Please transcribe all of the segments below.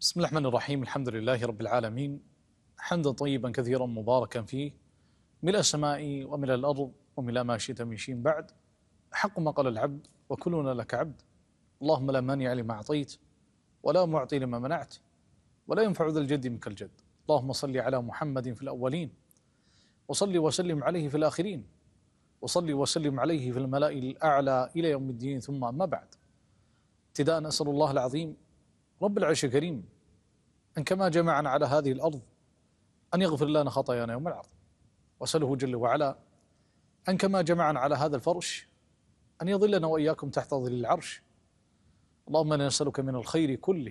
بسم الله الرحمن الرحيم. الحمد لله رب العالمين، حمدا طيبا كثيرا مباركا فيه، ملء السماء وملء الأرض وملء ما شئت من شيء بعد. حق ما قال العبد وكلنا لك عبد. اللهم لا مانع لما أعطيت ولا معطي لما منعت ولا ينفع ذا الجد منك الجد. اللهم صل على محمد في الأولين وصل وسلم عليه في الآخرين وصل وسلم عليه في الملأ الأعلى إلى يوم الدين. ثم أما بعد، ابتداء أسأل الله العظيم رب العرش الكريم أن كما جمعنا على هذه الأرض أن يغفر لنا خطايانا يوم العرض، وأسأله جل وعلا أن كما جمعنا على هذا الفرش أن يظلنا وإياكم تحت ظل العرش. اللهم إنا نسألك من الخير كله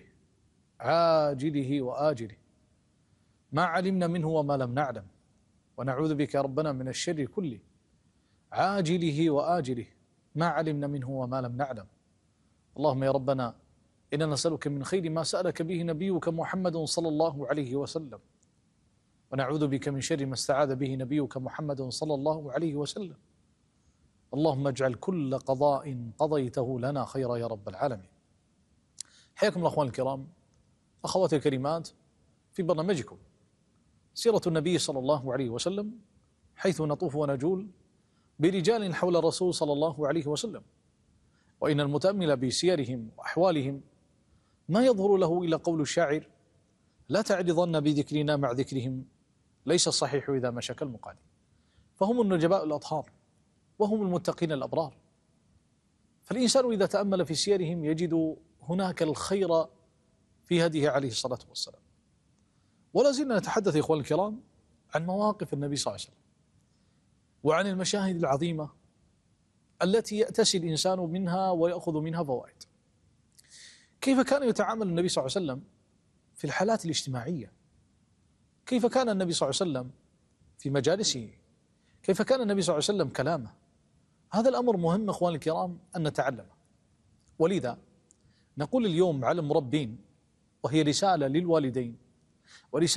عاجله وآجله ما علمنا منه وما لم نعلم، ونعوذ بك يا ربنا من الشر كله عاجله وآجله ما علمنا منه وما لم نعلم. اللهم يا ربنا إنا نسألك من خير ما سألك به نبيك محمد صلى الله عليه وسلم، ونعوذ بك من شر ما استعاذ به نبيك محمد صلى الله عليه وسلم. اللهم اجعل كل قضاء قضيته لنا خيرا يا رب العالمين. حياكم الأخوان الكرام، أخواتي الكريمات، في برنامجكم سيرة النبي صلى الله عليه وسلم، حيث نطوف ونجول برجال حول الرسول صلى الله عليه وسلم. وإن المتأمل بسيرهم وأحوالهم ما يظهر له إلا قول الشاعر: لا تعرضن بذكرنا مع ذكرهم، ليس الصحيح إذا مشك المقال. فهم النجباء الأطهار وهم المتقين الأبرار. فالإنسان إذا تأمل في سيرهم يجد هناك الخير في هديه عليه الصلاة والسلام. ولا زلنا نتحدث يا إخوان الكرام عن مواقف النبي صلى الله عليه وسلم وعن المشاهد العظيمة التي يأتسي الإنسان منها ويأخذ منها فوائد. كيف كان يتعامل النبي صلى الله عليه وسلم في الحالات الاجتماعية؟ كيف كان النبي صلى الله عليه وسلم في مجالسه؟ كيف كان النبي صلى الله عليه وسلم كلامه؟ هذا الأمر مهم أخواني الكرام أن نتعلمه. ولذا نقول اليوم على المربين، وهي رسالة للوالدين ورسالة